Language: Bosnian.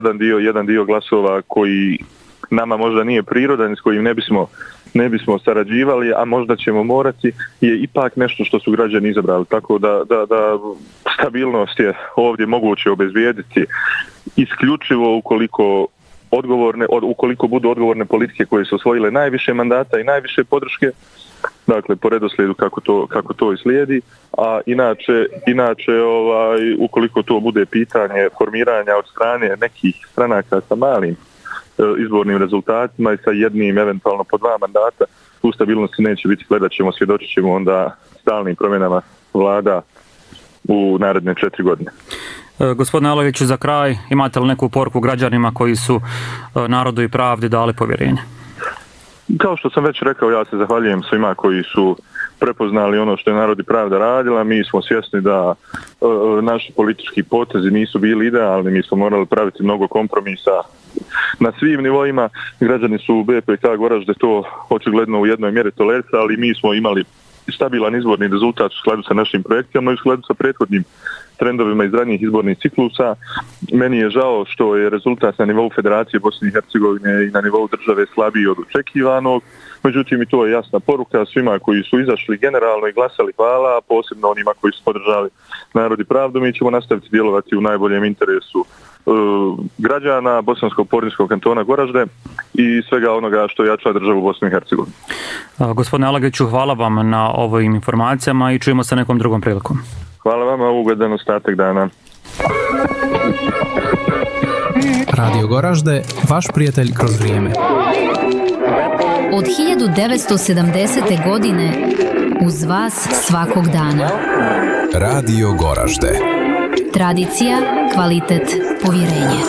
jedan dio glasova koji nama možda nije prirodan, s kojim ne bismo sarađivali, a možda ćemo morati, je ipak nešto što su građani izabrali. Tako da stabilnost je ovdje moguće obezbijediti isključivo ukoliko budu odgovorne politike koje su osvojile najviše mandata i najviše podrške, dakle po redoslijedu kako to i slijedi, a inače ukoliko to bude pitanje formiranja od strane nekih stranaka sa malim izbornim rezultatima i sa jednim, eventualno po 2 mandata, tu stabilnosti neće biti. Svjedočit ćemo onda stalnim promjenama vlada u naredne 4 godine. Gospodine Aleviću, za kraj, imate li neku poruku građanima koji su Narodu i pravdi dali povjerenje? Kao što sam već rekao, ja se zahvaljujem svima koji su prepoznali ono što je Narod i pravda radila. Mi smo svjesni da naši politički potezi nisu bili idealni, mi smo morali praviti mnogo kompromisa na svim nivoima. Građani su u BPK Goražde to očigledno u jednoj mjeri tolerisali, ali mi smo imali stabilan izborni rezultat u skladu sa našim projekcijama i u skladu sa prethodnim trendovima iz ranijih izbornih ciklusa. Meni je žao što je rezultat na nivou Federacije Bosne i Hercegovine i na nivou države slabiji od očekivanog. Međutim, i to je jasna poruka svima koji su izašli generalno i glasali hvala, a posebno onima koji su podržali Narod i pravdu. Mi ćemo nastaviti djelovati u najboljem interesu građana Bosansko-Porinskog kantona Goražde i svega onoga što jača državu Bosne i Hercegovine. Gospodine Alegiću, hvala vam na ovim informacijama i čujemo se nekom drugom prilikom. Hvala vama, ugodan ostatak dana. Radio Goražde, vaš prijatelj kroz vrijeme. Od 1970. godine uz vas svakog dana. Radio Goražde. Tradicija, kvalitet, povjerenje.